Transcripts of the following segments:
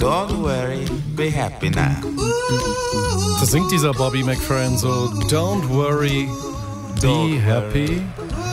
Don't worry, be happy now. Das singt dieser Bobby McFerrin so. Don't worry, be happy.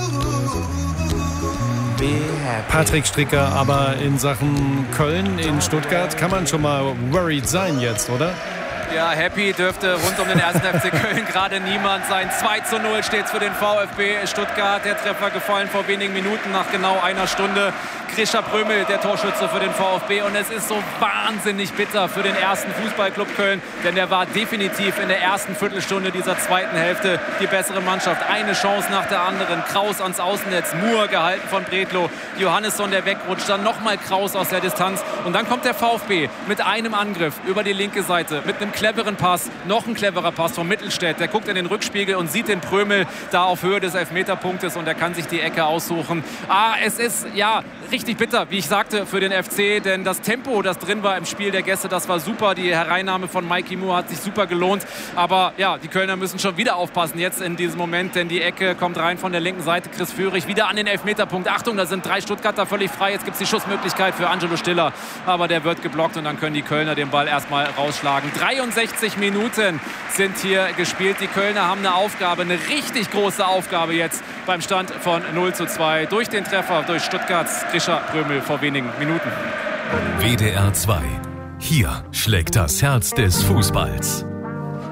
Patrick Stricker, aber in Sachen Köln, in Stuttgart kann man schon mal worried sein jetzt, oder? Ja, happy dürfte rund um den 1. FC Köln gerade niemand sein. 2:0 steht es für den VfB Stuttgart. Der Treffer gefallen vor wenigen Minuten nach genau einer Stunde. Grisha Prömel, der Torschütze für den VfB. Und es ist so wahnsinnig bitter für den ersten Fußballclub Köln. Denn der war definitiv in der ersten Viertelstunde dieser zweiten Hälfte die bessere Mannschaft. Eine Chance nach der anderen. Kraus ans Außennetz. Moore gehalten von Bredlow. Johannesson, der wegrutscht. Dann nochmal Kraus aus der Distanz. Und dann kommt der VfB mit einem Angriff über die linke Seite. Mit einem cleveren Pass. Noch ein cleverer Pass von Mittelstädt. Der guckt in den Rückspiegel und sieht den Prömel da auf Höhe des Elfmeterpunktes. Und er kann sich die Ecke aussuchen. Es ist, ja, richtig bitter, wie ich sagte, für den FC, denn das Tempo, das drin war im Spiel der Gäste, das war super. Die Hereinnahme von Mikey Moore hat sich super gelohnt, aber ja, die Kölner müssen schon wieder aufpassen jetzt in diesem Moment, denn die Ecke kommt rein von der linken Seite. Chris Führig wieder an den Elfmeterpunkt. Achtung, da sind 3 Stuttgarter völlig frei. Jetzt gibt es die Schussmöglichkeit für Angelo Stiller, aber der wird geblockt und dann können die Kölner den Ball erstmal rausschlagen. 63 Minuten sind hier gespielt. Die Kölner haben eine Aufgabe, eine richtig große Aufgabe jetzt beim Stand von 0:2 durch den Treffer durch Stuttgarts Grisha Prömel vor wenigen Minuten. WDR 2. Hier schlägt das Herz des Fußballs.